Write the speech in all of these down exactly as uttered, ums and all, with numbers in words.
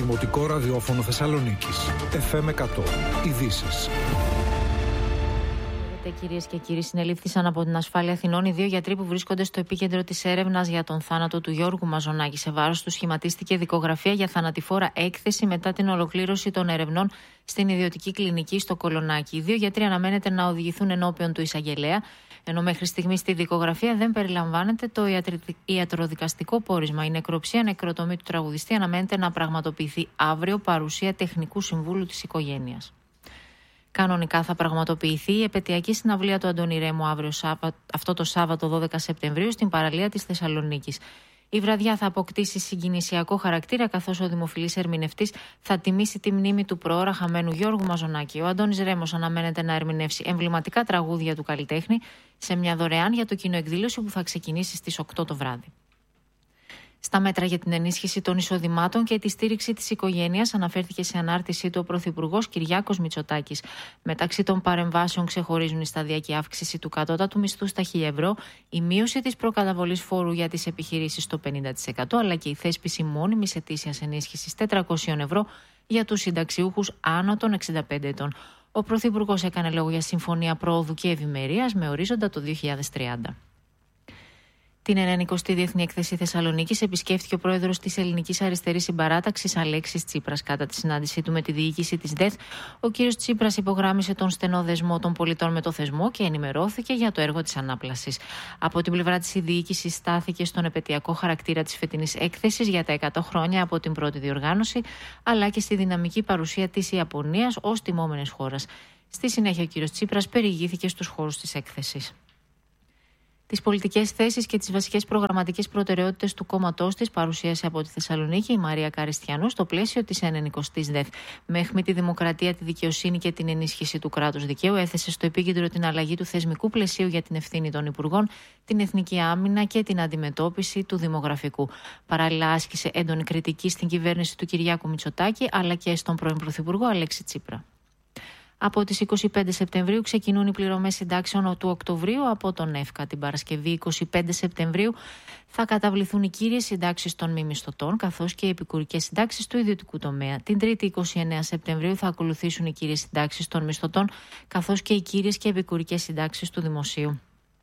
Δημοτικό Ραδιόφωνο Θεσσαλονίκης. εφ εμ εκατό. Ειδήσεις. Κυρίες και κύριοι, συνελήφθησαν από την Ασφάλεια Αθηνών οι δύο γιατροί που βρίσκονται στο επίκεντρο της έρευνας για τον θάνατο του Γιώργου Μαζονάκη. Σε βάρος του σχηματίστηκε δικογραφία για θανατηφόρα έκθεση μετά την ολοκλήρωση των ερευνών στην ιδιωτική κλινική στο Κολονάκι. Οι δύο γιατροί αναμένεται να οδηγηθούν ενώπιον του εισαγγελέα, ενώ μέχρι στιγμή στη δικογραφία δεν περιλαμβάνεται το ιατροδικαστικό πόρισμα. Η νεκροψία νεκροτομή του τραγουδιστή αναμένεται να πραγματοποιηθεί αύριο, παρουσία τεχνικού συμβούλου της οικογένειας. Κανονικά θα πραγματοποιηθεί η επετειακή συναυλία του Αντώνη Ρέμου αύριο, αυτό το Σάββατο δώδεκα Σεπτεμβρίου στην παραλία της Θεσσαλονίκης. Η βραδιά θα αποκτήσει συγκινησιακό χαρακτήρα, καθώς ο δημοφιλής ερμηνευτής θα τιμήσει τη μνήμη του προώρα χαμένου Γιώργου Μαζονάκη. Ο Αντώνης Ρέμος αναμένεται να ερμηνεύσει εμβληματικά τραγούδια του καλλιτέχνη σε μια δωρεάν για το κοινό εκδήλωση που θα ξεκινήσει στις οκτώ το βράδυ. Στα μέτρα για την ενίσχυση των εισοδημάτων και τη στήριξη της οικογένειας αναφέρθηκε σε ανάρτησή του ο Πρωθυπουργός Κυριάκος Μητσοτάκης. Μεταξύ των παρεμβάσεων ξεχωρίζουν η σταδιακή αύξηση του κατώτατου μισθού στα χίλια ευρώ, η μείωση της προκαταβολής φόρου για τις επιχειρήσεις στο πενήντα τοις εκατό, αλλά και η θέσπιση μόνιμης ετήσιας ενίσχυσης τετρακόσια ευρώ για τους συνταξιούχους άνω των εξήντα πέντε ετών. Ο Πρωθυπουργός έκανε λόγο για συμφωνία πρόοδου και ευημερίας με ορίζοντα το δύο χιλιάδες τριάντα. Την ενενηκοστή Διεθνή Έκθεση Θεσσαλονίκης επισκέφθηκε ο πρόεδρος της Ελληνικής Αριστερής Συμπαράταξης Αλέξης Τσίπρας. Κατά τη συνάντησή του με τη διοίκηση της ΔΕΘ, ο κ. Τσίπρας υπογράμμισε τον στενό δεσμό των πολιτών με το θεσμό και ενημερώθηκε για το έργο της ανάπλασης. Από την πλευρά της, η διοίκηση στάθηκε στον επετειακό χαρακτήρα της φετινής έκθεσης για τα εκατό χρόνια από την πρώτη διοργάνωση, αλλά και στη δυναμική παρουσία της Ιαπωνίας ως τιμόμενης χώρας. Στη συνέχεια, ο κ. Τσίπρας περιηγήθηκε στους χώρους της έκθεσης. Τις πολιτικές θέσεις και τις βασικές προγραμματικές προτεραιότητες του κόμματός της παρουσίασε από τη Θεσσαλονίκη η Μαρία Καριστιανού στο πλαίσιο της ενενηκοστής ΔΕΘ. Με αιχμή τη δημοκρατία, τη δικαιοσύνη και την ενίσχυση του κράτους δικαίου, έθεσε στο επίκεντρο την αλλαγή του θεσμικού πλαισίου για την ευθύνη των υπουργών, την εθνική άμυνα και την αντιμετώπιση του δημογραφικού. Παράλληλα, άσκησε έντονη κριτική στην κυβέρνηση του Κυριάκου Μητσοτάκη αλλά και στον πρώην Πρωθυπουργό Αλέξη Τσίπρα. Από τις είκοσι πέντε Σεπτεμβρίου ξεκινούν οι πληρωμές συντάξεων του Οκτωβρίου από τον ΕΦΚΑ. Την Παρασκευή είκοσι πέντε Σεπτεμβρίου θα καταβληθούν οι κύριες συντάξεις των μη μισθωτών, καθώς και οι επικουρικές συντάξεις του ιδιωτικού τομέα. Την Τρίτη είκοσι εννέα Σεπτεμβρίου θα ακολουθήσουν οι κύριες συντάξεις των μισθωτών, καθώς και οι κύριες και επικουρικές συντάξεις του δημοσίου.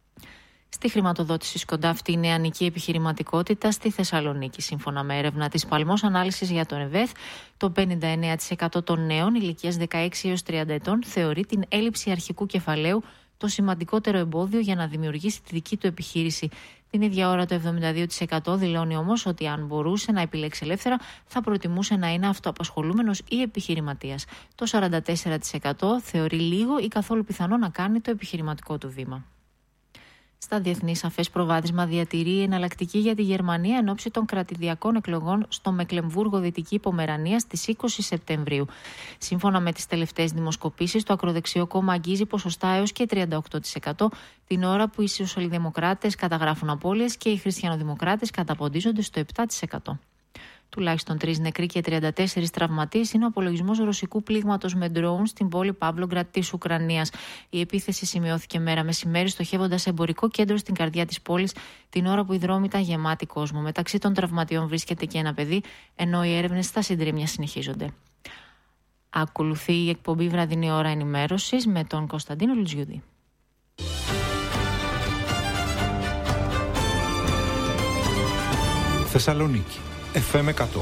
Στη χρηματοδότηση σκοντάφτει η νεανική επιχειρηματικότητα στη Θεσσαλονίκη. Σύμφωνα με έρευνα της Παλμός Ανάλυσης για τον ΕΒΕΘ, το πενήντα εννέα τοις εκατό των νέων ηλικίας δεκαέξι έως τριάντα ετών θεωρεί την έλλειψη αρχικού κεφαλαίου το σημαντικότερο εμπόδιο για να δημιουργήσει τη δική του επιχείρηση. Την ίδια ώρα το εβδομήντα δύο τοις εκατό δηλώνει όμως ότι αν μπορούσε να επιλέξει ελεύθερα θα προτιμούσε να είναι αυτοαπασχολούμενος ή επιχειρηματίας. Το σαράντα τέσσερα τοις εκατό θεωρεί λίγο ή καθόλου πιθανό να κάνει το επιχειρηματικό του βήμα. Στα διεθνή, σαφές προβάδισμα διατηρεί η εναλλακτική για τη Γερμανία εν ώψη των κρατηδιακών εκλογών στο Μεκλεμβούργο Δυτική Πομερανία στις είκοσι Σεπτεμβρίου. Σύμφωνα με τις τελευταίες δημοσκοπήσεις, το ακροδεξιό κόμμα αγγίζει ποσοστά έως και τριάντα οκτώ τοις εκατό, την ώρα που οι σοσιαλδημοκράτες καταγράφουν απώλειες και οι χριστιανοδημοκράτες καταποντίζονται στο επτά τοις εκατό. Τουλάχιστον τρεις νεκροί και τριάντα τέσσερις τραυματίες είναι ο απολογισμός ρωσικού πλήγματος με ντρόουν στην πόλη Παύλογκρατ της Ουκρανίας. Η επίθεση σημειώθηκε μέρα μεσημέρι, στοχεύοντας εμπορικό κέντρο στην καρδιά της πόλης, την ώρα που οι δρόμοι ήταν γεμάτοι κόσμο. Μεταξύ των τραυματιών βρίσκεται και ένα παιδί, ενώ οι έρευνες στα συντρίμμια συνεχίζονται. Ακολουθεί η εκπομπή Βραδινή Ώρα Ενημέρωσης με τον Κωνσταντίνο Λουτζιούδη. Θεσσαλονίκη. εφ εμ εκατό.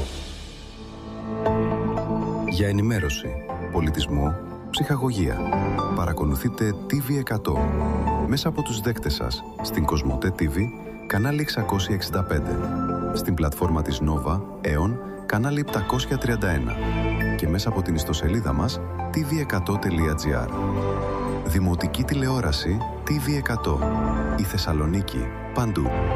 Για ενημέρωση, πολιτισμό, ψυχαγωγία. Παρακολουθείτε τι βι εκατό μέσα από τους δέκτες σας στην Κοσμοτέ τι βι, κανάλι εξακόσια εξήντα πέντε, στην πλατφόρμα της Nova, Aeon, κανάλι επτακόσια τριάντα ένα και μέσα από την ιστοσελίδα μας τι βι εκατό τελεία τζι άρ. Δημοτική τηλεόραση τι βι εκατό. Η Θεσσαλονίκη παντού.